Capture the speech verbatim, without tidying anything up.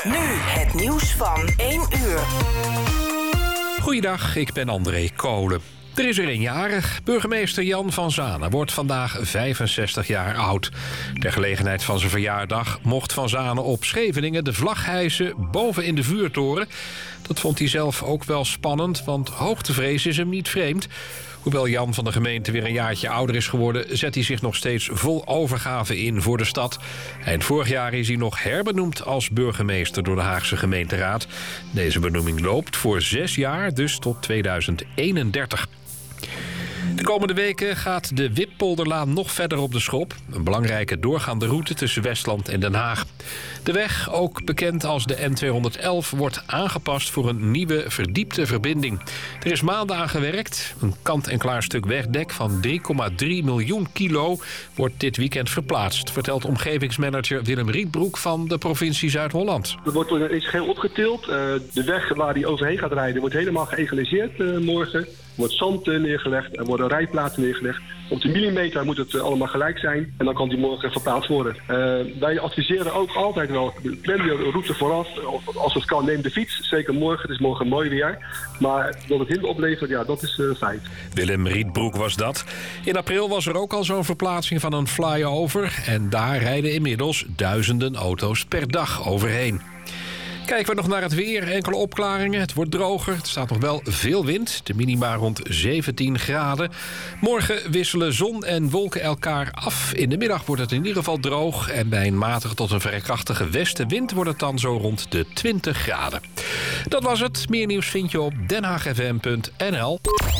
Nu het nieuws van één uur. Goeiedag, ik ben André Kolen. Er is er een jarig. Burgemeester Jan van Zanen wordt vandaag vijfenzestig jaar oud. Ter gelegenheid van zijn verjaardag mocht Van Zanen op Scheveningen de vlag hijsen boven in de vuurtoren. Dat vond hij zelf ook wel spannend, want hoogtevrees is hem niet vreemd. Hoewel Jan van de gemeente weer een jaartje ouder is geworden, zet hij zich nog steeds vol overgave in voor de stad. Eind vorig jaar is hij nog herbenoemd als burgemeester door de Haagse gemeenteraad. Deze benoeming loopt voor zes jaar, dus tot tweeduizend eenendertig. De komende weken gaat de Wippolderlaan nog verder op de schop. Een belangrijke doorgaande route tussen Westland en Den Haag. De weg, ook bekend als de N tweehonderdelf, wordt aangepast voor een nieuwe verdiepte verbinding. Er is maanden aan gewerkt. Een kant-en-klaar stuk wegdek van drie komma drie miljoen kilo wordt dit weekend verplaatst, vertelt omgevingsmanager Willem Rietbroek van de provincie Zuid-Holland. Er wordt ineens geheel opgetild. Uh, de weg waar die overheen gaat rijden wordt helemaal geëgaliseerd uh, morgen. Er wordt zand uh, neergelegd, er worden rijplaatsen neergelegd. Op de millimeter moet het uh, allemaal gelijk zijn en dan kan die morgen verplaatst worden. Uh, wij adviseren ook altijd wel, plan je route vooraf. Als het kan, neem de fiets. Zeker morgen, het is morgen mooi weer. Maar dat het hinder oplevert, ja, dat is uh, feit. Willem Rietbroek was dat. In april was er ook al zo'n verplaatsing van een flyover. En daar rijden inmiddels duizenden auto's per dag overheen. Kijken we nog naar het weer. Enkele opklaringen. Het wordt droger. Er staat nog wel veel wind. De minima rond zeventien graden. Morgen wisselen zon en wolken elkaar af. In de middag wordt het in ieder geval droog. En bij een matige tot een vrij krachtige westenwind wordt het dan zo rond de twintig graden. Dat was het. Meer nieuws vind je op den haag f m punt n l.